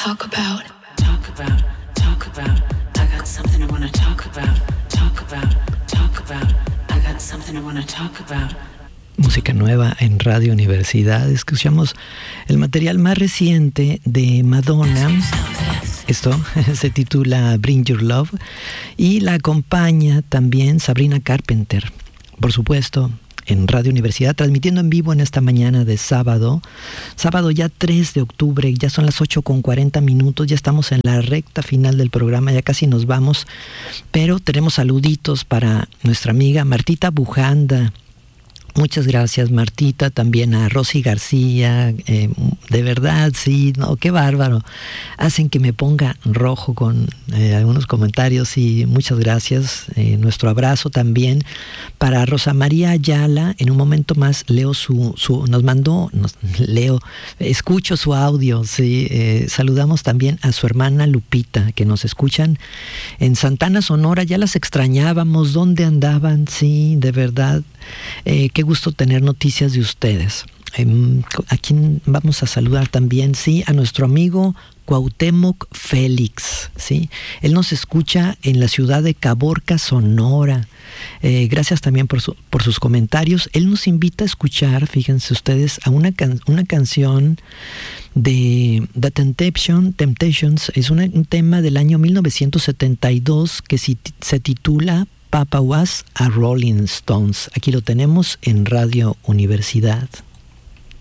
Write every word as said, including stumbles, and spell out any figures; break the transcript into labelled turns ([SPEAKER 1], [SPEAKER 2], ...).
[SPEAKER 1] talk about. Talk about, talk about. I got something I wanna talk about. Talk about, talk about. I got something I wanna talk about. Música nueva en Radio Universidad. Escuchamos el material más reciente de Madonna. Esto se titula Bring Your Love y la acompaña también Sabrina Carpenter. Por supuesto, en Radio Universidad, transmitiendo en vivo en esta mañana de sábado, sábado ya tres de octubre, ya son las ocho con cuarenta minutos, ya estamos en la recta final del programa, ya casi nos vamos, pero tenemos saluditos para nuestra amiga Martita Bujanda. Muchas gracias, Martita, también a Rosy García, eh, de verdad, sí, no, qué bárbaro, hacen que me ponga rojo con eh, algunos comentarios y muchas gracias, eh, nuestro abrazo también para Rosa María Ayala. En un momento más leo su, su nos mandó, nos, leo, escucho su audio, sí, eh, saludamos también a su hermana Lupita, que nos escuchan en Santana, Sonora, ya las extrañábamos, ¿dónde andaban? Sí, de verdad, eh, qué gusto tener noticias de ustedes. Eh, ¿A quién vamos a saludar también? Sí, a nuestro amigo Cuauhtémoc Félix, ¿sí? Él nos escucha en la ciudad de Caborca, Sonora. Eh, gracias también por, su, por sus comentarios. Él nos invita a escuchar, fíjense ustedes, a una, can, una canción de The Temptation, Temptations. Es una, un tema del año mil novecientos setenta y dos que si, se titula Papa Was a Rolling Stones. Aquí lo tenemos en Radio Universidad.